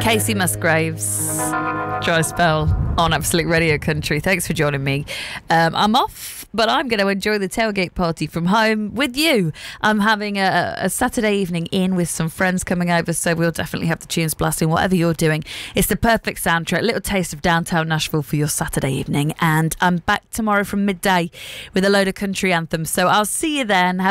Casey Musgraves, Dry Spell on Absolute Radio Country. Thanks for joining me. I'm off, but I'm going to enjoy the tailgate party from home with you. I'm having a Saturday evening in with some friends coming over, so we'll definitely have the tunes blasting. Whatever you're doing, it's the perfect soundtrack. A little taste of downtown Nashville for your Saturday evening. And I'm back tomorrow from midday with a load of country anthems. So I'll see you then.